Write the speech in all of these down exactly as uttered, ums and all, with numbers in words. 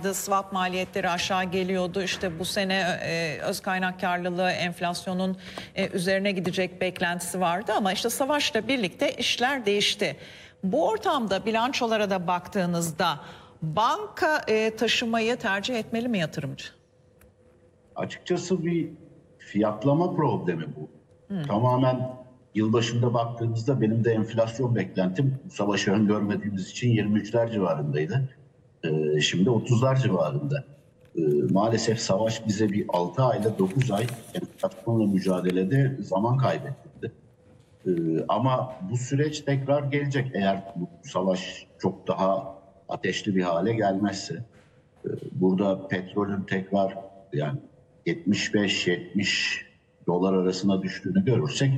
vardı. Swap maliyetleri aşağı geliyordu. İşte bu sene e, öz kaynak karlılığı enflasyonun e, üzerine gidecek beklentisi vardı ama işte savaşla birlikte işler değişti. Bu ortamda bilançolara da baktığınızda banka e, taşımayı tercih etmeli mi yatırımcı? Açıkçası bir fiyatlama problemi bu. Hmm. Tamamen yılbaşında baktığımızda benim de enflasyon beklentim bu savaşı öngörmediğimiz için yirmi üçler civarındaydı. Ee, şimdi otuzlar civarında. Ee, maalesef savaş bize bir altı ayla dokuz ay enflasyonla mücadelede zaman kaybettirdi. Ee, ama bu süreç tekrar gelecek eğer bu savaş çok daha ateşli bir hale gelmezse. Ee, burada petrolün tekrar yani yetmiş beş yetmiş dolar arasına düştüğünü görürsek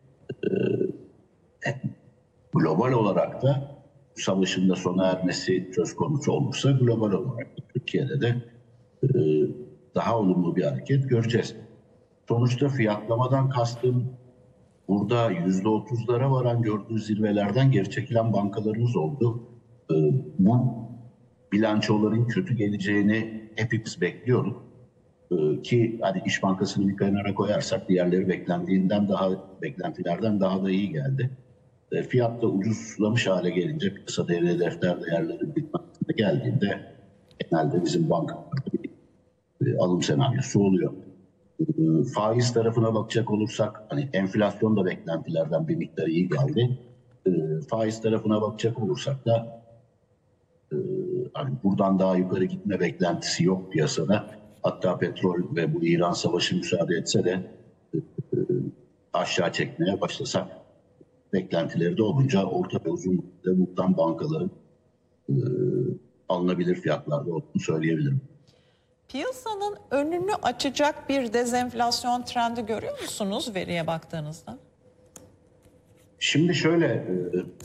e, global olarak da bu savaşın da sona ermesi söz konusu olursa global olarak da Türkiye'de de e, daha olumlu bir hareket göreceğiz. Sonuçta fiyatlamadan kastım burada yüzde otuzlara varan gördüğü zirvelerden geri çekilen bankalarımız oldu. E, bu bilançoların kötü geleceğini hepimiz bekliyorduk. Ki hani İş Bankası'nı bir kenara koyarsak diğerleri beklendiğinden daha beklentilerden daha da iyi geldi. E, fiyat da ucuzlamış hale gelince piyasa devre defter değerleri bitmesine geldiğinde genelde bizim bankalarda bir e, alım senaryosu oluyor. E, faiz tarafına bakacak olursak hani enflasyon da beklentilerden bir miktar iyi geldi. E, faiz tarafına bakacak olursak da e, hani buradan daha yukarı gitme beklentisi yok piyasada. Hatta petrol ve bu İran savaşı müsaade etse de e, e, aşağı çekmeye başlasak beklentileri de olunca orta ve uzun vadede buradan bankaların e, alınabilir fiyatlarda olduğunu söyleyebilirim. Piyasanın önünü açacak bir dezenflasyon trendi görüyor musunuz veriye baktığınızda? Şimdi şöyle e,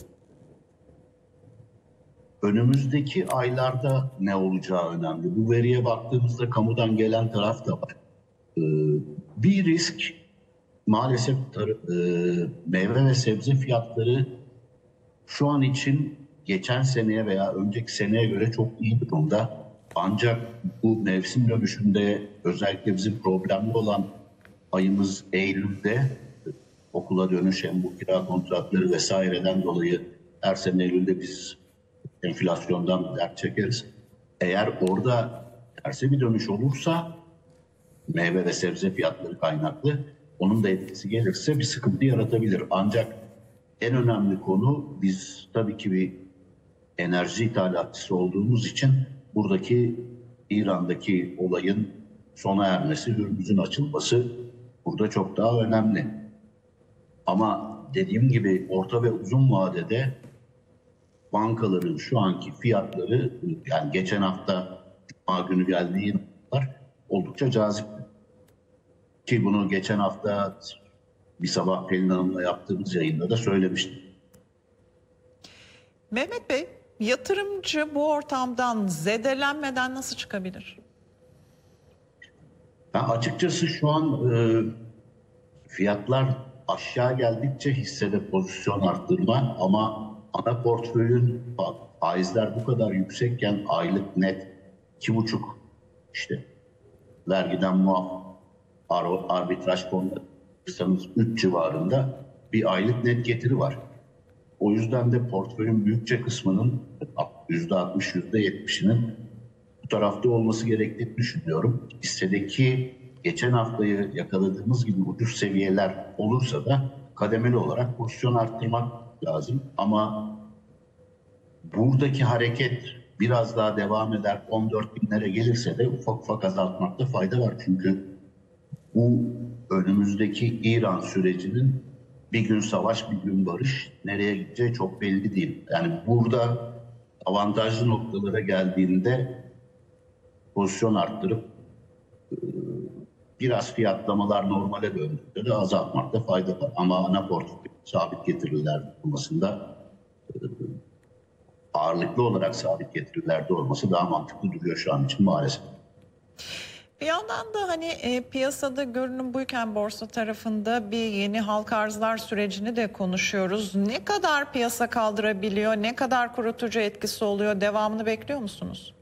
önümüzdeki aylarda ne olacağı önemli. Bu veriye baktığımızda kamudan gelen taraf da var. Ee, bir risk maalesef tar- e, meyve ve sebze fiyatları şu an için geçen seneye veya önceki seneye göre çok iyi durumda. Ancak bu mevsim dönüşünde özellikle bizim problemli olan ayımız Eylül'de okula dönüş hem bu kira kontratları vesaireden dolayı her sene Eylül'de biz enflasyondan dert çekeriz. Eğer orada terse bir dönüş olursa meyve ve sebze fiyatları kaynaklı onun da etkisi gelirse bir sıkıntı yaratabilir. Ancak en önemli konu biz tabii ki bir enerji ithalatçısı olduğumuz için buradaki İran'daki olayın sona ermesi, Hürmüz'ün açılması burada çok daha önemli. Ama dediğim gibi orta ve uzun vadede bankaların şu anki fiyatları yani geçen hafta Cuma günü geldiği noktalar oldukça cazip. Ki bunu geçen hafta bir sabah Pelin Hanım'la yaptığımız yayında da söylemiştim. Mehmet Bey, yatırımcı bu ortamdan zedelenmeden nasıl çıkabilir? Ben açıkçası şu an e, fiyatlar aşağı geldikçe hissede pozisyon arttırma ama ana portföyün faizler bu kadar yüksekken aylık net iki buçuk işte vergiden muaf arbitraj fonlarsanız üç civarında bir aylık net getiri var. O yüzden de portföyün büyükçe kısmının yüzde altmış yüzde yetmişinin bu tarafta olması gerektiğini düşünüyorum. Hissedeki geçen haftayı yakaladığımız gibi ucuz seviyeler olursa da kademeli olarak pozisyon arttırmak lazım. Ama buradaki hareket biraz daha devam eder, on dört binlere gelirse de ufak ufak azaltmakta fayda var. Çünkü bu önümüzdeki İran sürecinin bir gün savaş, bir gün barış nereye gideceği çok belli değil. Yani burada avantajlı noktalara geldiğinde pozisyon arttırıp biraz fiyatlamalar normale döndüğünde de azaltmakta fayda var. Ama ana portföy sabit getiriler olmasında ağırlıklı olarak sabit getirilerde olması daha mantıklı duruyor şu an için maalesef. Bir yandan da hani e, piyasada görünüm buyken borsa tarafında bir yeni halka arzlar sürecini de konuşuyoruz. Ne kadar piyasa kaldırabiliyor, ne kadar kurutucu etkisi oluyor, devamını bekliyor musunuz?